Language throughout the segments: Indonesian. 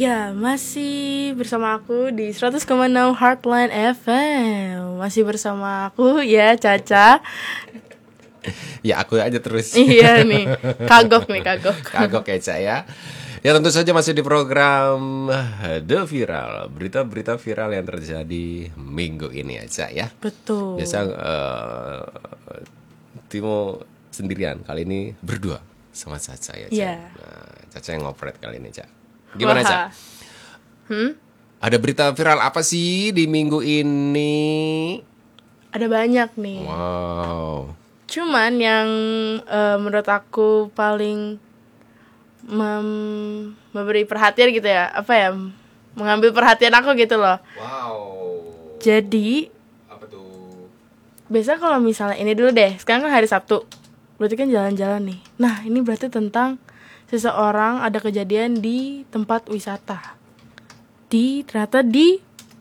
Ya, masih bersama aku di 100,6 Heartline FM. Masih bersama aku ya, Caca. Ya aku aja terus. Iya nih, kagok. Kagok ya Cak ya. Ya tentu saja masih di program The Viral, berita-berita viral yang terjadi minggu ini ya Cak ya. Betul. Biasa Timo sendirian, kali ini berdua sama Caca ya Cak. Iya. Nah, Caca yang ngoperate kali ini Cak. Gimana Wah. Cak? Ada berita viral apa sih di minggu ini? Ada banyak nih. Wow. Cuman yang menurut aku paling memberi perhatian gitu ya, apa ya, mengambil perhatian aku gitu loh. Wow. Jadi Apa tuh? biasa kalau misalnya ini dulu deh, sekarang kan hari Sabtu, berarti kan jalan-jalan nih. Nah ini berarti tentang seseorang ada kejadian di tempat wisata, ternyata di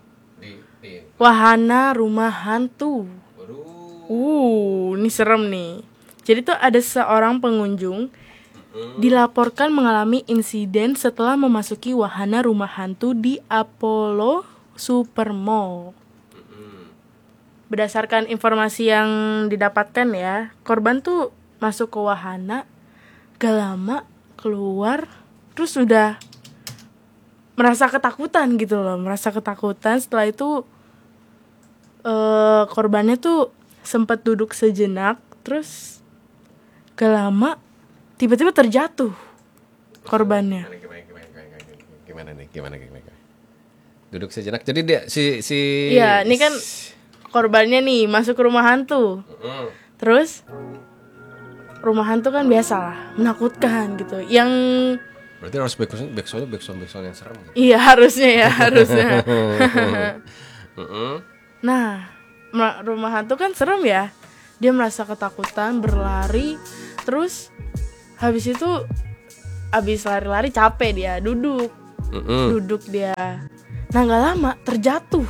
wahana rumah hantu. Ini serem nih. Jadi tuh ada seorang pengunjung dilaporkan mengalami insiden setelah memasuki wahana rumah hantu di Apollo Supermall. Berdasarkan informasi yang didapatkan ya, korban tuh masuk ke wahana, gak lama keluar, terus udah merasa ketakutan gitu loh. Setelah itu korbannya tuh sempat duduk sejenak, terus gak lama tiba-tiba terjatuh korbannya. Gimana? Duduk sejenak. Jadi dia Iya, ini kan korbannya nih masuk ke rumah hantu. Terus rumah hantu kan biasalah menakutkan gitu. Yang berarti harus backsound yang serem gitu. iya harusnya. Nah, rumah hantu kan serem ya. Dia merasa ketakutan, berlari, terus habis lari-lari capek dia, duduk dia. Nah gak lama terjatuh.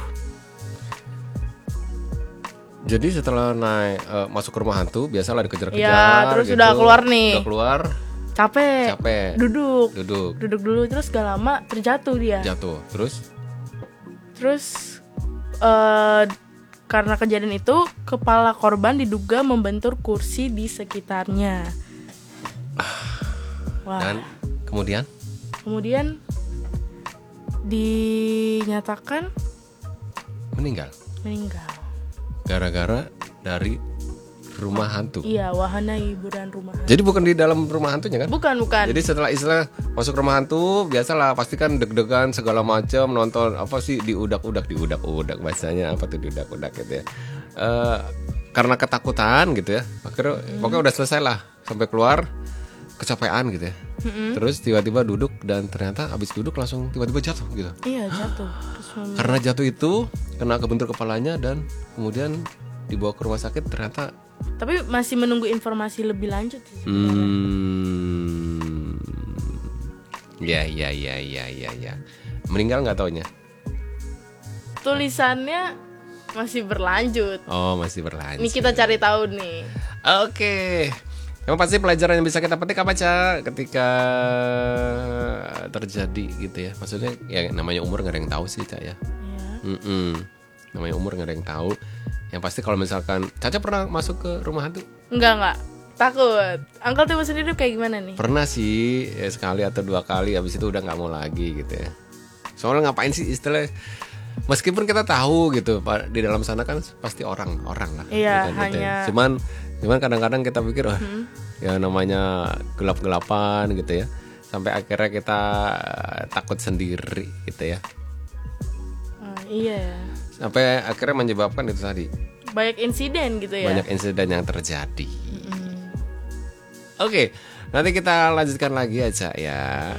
Jadi setelah masuk ke rumah hantu, biasalah dikejar-kejar. Ya, terus gitu. udah keluar nih. Udah keluar. Capek. Duduk dulu, terus gak lama terjatuh dia. Jatuh, Terus karena kejadian itu, kepala korban diduga membentur kursi di sekitarnya. Wah. Dan kemudian dinyatakan meninggal. Gara-gara dari rumah hantu. Iya, wahana hiburan rumah hantu. Jadi bukan di dalam rumah hantunya kan? Bukan. Jadi setelah masuk rumah hantu, biasalah pasti kan deg-degan segala macam, nonton apa sih diudak bahasanya apa tuh diudak gitu ya. Karena ketakutan gitu ya. Akhirnya pokoknya udah selesai lah, sampai keluar kecapean gitu ya. Terus tiba-tiba duduk dan ternyata abis duduk langsung tiba-tiba jatuh gitu. Iya, jatuh. Karena jatuh itu kena kebentur kepalanya dan kemudian dibawa ke rumah sakit ternyata. Tapi masih menunggu informasi lebih lanjut sih. Ya. Meninggal nggak taunya? Tulisannya masih berlanjut. Oh, masih berlanjut. Ini kita cari tahu nih. Oke. Yang pasti pelajaran yang bisa kita petik apa, Cak, ketika terjadi gitu ya. Maksudnya ya namanya umur nggak ada yang tahu sih, Cak ya. Namanya umur nggak ada yang tahu. Yang pasti kalau misalkan Caca pernah masuk ke rumah hantu? Enggak, takut. Uncle Timo sendiri kayak gimana nih? Pernah sih, ya sekali atau 2 kali. Habis itu udah nggak mau lagi gitu ya. Soalnya ngapain sih istilah? Meskipun kita tahu gitu, di dalam sana kan pasti orang lah. Iya, gitu, hanya. Cuman kadang-kadang kita pikir, ya namanya gelap-gelapan gitu ya. Sampai akhirnya kita takut sendiri gitu ya. Iya. Sampai akhirnya menyebabkan itu tadi. Banyak insiden gitu ya. Banyak insiden yang terjadi. Oke, nanti kita lanjutkan lagi aja ya.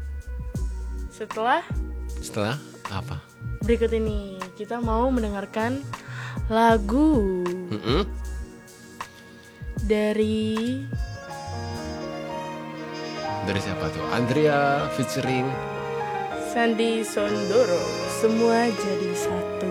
Setelah apa? Berikut ini kita mau mendengarkan lagu dari siapa tuh? Andrea featuring Sandy Sondoro. Semua jadi satu.